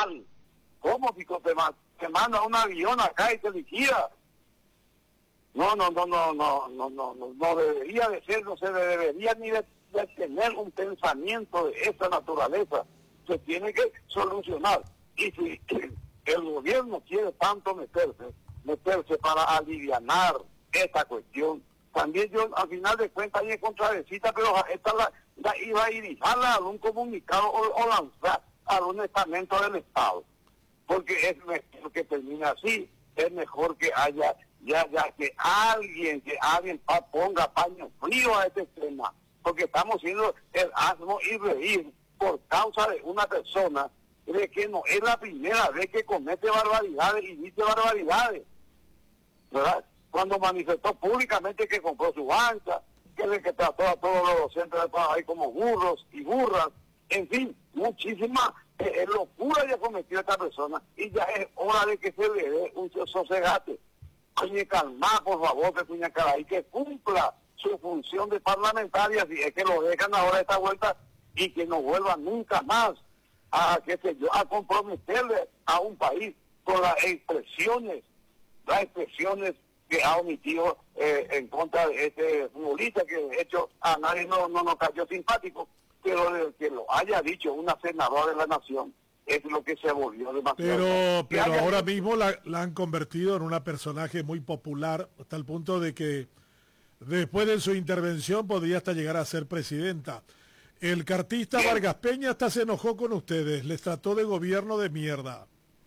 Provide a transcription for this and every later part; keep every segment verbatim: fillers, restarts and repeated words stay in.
mal. ¿Cómo, Pico? Te, ma- te manda un avión acá y te liquida. No, no, no, no, no, no, no, no, no debería de ser, no se debería ni de, de tener un pensamiento de esta naturaleza. Se tiene que solucionar. Y si el gobierno quiere tanto meterse, meterse para alivianar esta cuestión, también yo al final de cuentas hay contradecita, pero esta la, la iba a dirigirla a algún comunicado o, o lanzar a algún estamento del Estado, porque es mejor que termine así, es mejor que haya ya ya que alguien que alguien pa, ponga paño frío a este tema, porque estamos siendo el asno y reír por causa de una persona de que no es la primera vez que comete barbaridades y dice barbaridades, ¿verdad? Cuando manifestó públicamente que compró su banca, que de que trató a todos los docentes del país como burros y burras, en fin, muchísima eh, locura ya cometió esta persona, y ya es hora de que se le dé un sosegate. Coñe calma, por favor, que Cuña Caray, que cumpla su función de parlamentaria, si es que lo dejan ahora esta vuelta, y que no vuelva nunca más a, qué sé yo, a comprometerle a un país con las expresiones, las expresiones que ha omitido eh, en contra de este futbolista, que de hecho a nadie no, no nos cayó simpático, pero de que lo haya dicho una senadora de la nación, es lo que se volvió demasiado. Pero, pero haya... ahora mismo la, la han convertido en una personaje muy popular, hasta el punto de que después de su intervención podría hasta llegar a ser presidenta. El cartista ¿Qué? Vargas Peña hasta se enojó con ustedes, les trató de gobierno de mierda.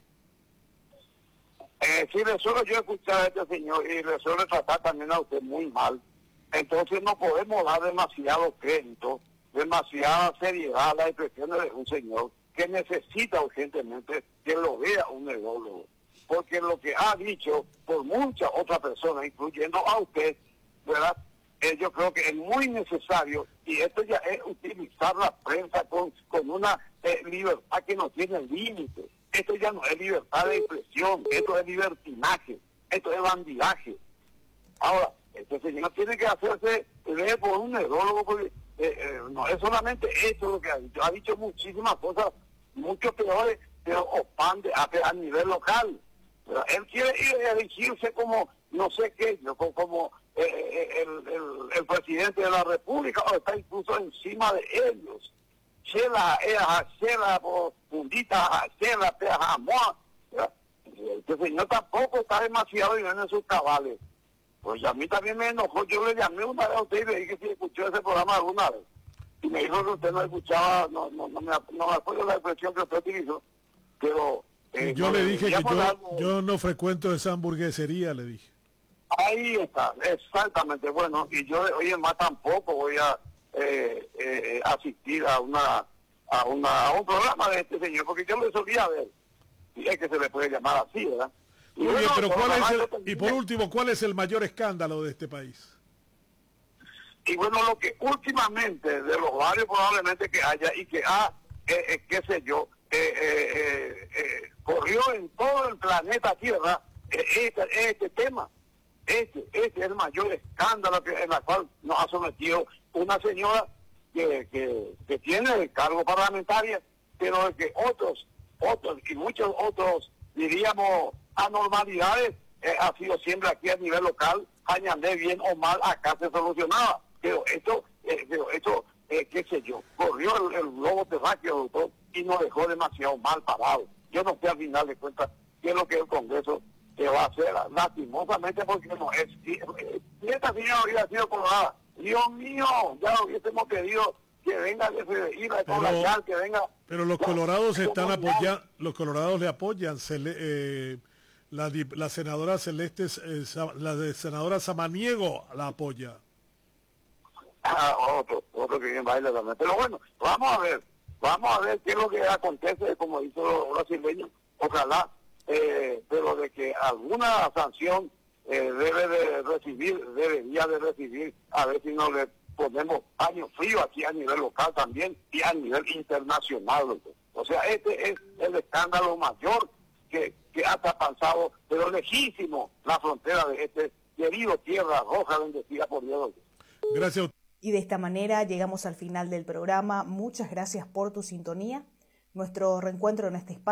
Eh, sí, le suelo yo escuchar a este señor y le suelo tratar también a usted muy mal. Entonces no podemos dar demasiado crédito, demasiada seriedad a las expresiones de un señor que necesita urgentemente que lo vea un neurólogo. Porque lo que ha dicho por muchas otras personas, incluyendo a usted, ¿verdad? Eh, yo creo que es muy necesario, y esto ya es utilizar la prensa con, con una eh, libertad que no tiene límites. Esto ya no es libertad de expresión, esto es libertinaje, esto es bandidaje. Ahora, este señor tiene que hacerse ver por un neurólogo, porque eh, eh, no es solamente esto lo que ha dicho, ha dicho muchísimas cosas, mucho peores, pero opande a, a nivel local. Pero él quiere ir a elegirse como, no sé qué, como, como eh, el, el, el presidente de la República, o está incluso encima de ellos. Chela, ea, chela, fundita, chela, pea, jamón. Este señor tampoco está demasiado bien en sus cabales. Pues a mí también me enojó, yo le llamé una vez a usted y le dije si escuchó ese programa alguna vez. Y me dijo que usted no escuchaba, no, no, no me, no me acuerdo la expresión que usted utilizó, pero... Eh, yo no, le dije que yo, algo... yo no frecuento esa hamburguesería, le dije. Ahí está, exactamente, bueno, y yo hoy en más tampoco voy a eh, eh, asistir a una, a una a un programa de este señor, porque yo lo solía ver, y es que se le puede llamar así, ¿verdad? Y, Oye, bueno, pero ¿cuál es el, también... y por último, ¿cuál es el mayor escándalo de este país? Y bueno, lo que últimamente, de los varios probablemente que haya, y que ha, eh, eh, qué sé yo, eh, eh, eh, corrió en todo el planeta Tierra, eh, este, este tema, este, este es el mayor escándalo que, en el cual nos ha sometido una señora que, que, que tiene el cargo parlamentario, pero de que otros, otros y muchos otros, diríamos, anormalidades, eh, ha sido siempre aquí a nivel local, añade bien o mal, acá se solucionaba. Pero esto, eh, pero esto eh, qué sé yo, corrió el, el globo terráqueo, doctor, y nos dejó demasiado mal parado. Yo no sé al final de cuentas qué es lo que el Congreso que va a hacer, lastimosamente, porque no es, si, si esta señora hubiera sido colorada, Dios mío, ya hubiésemos pedido que venga de ir a Colachal, que venga. Pero los colorados ya, están apoyando, los colorados le apoyan, se le, eh, la, la senadora Celeste, eh, la de senadora Samaniego la apoya. Ah, otro, otro que bien baila también. Pero bueno, vamos a ver, vamos a ver qué es lo que acontece, como hizo los brasileños, ojalá, eh, pero de que alguna sanción eh, debe de recibir, debería de recibir, a ver si no le ponemos paño frío aquí a nivel local también y a nivel internacional, doctor. O sea, este es el escándalo mayor que, que ha traspasado, pero lejísimo, la frontera de este querido Tierra Roja, bendecida por Dios, doctor. Gracias. Y de esta manera llegamos al final del programa. Muchas gracias por tu sintonía. Nuestro reencuentro en este espacio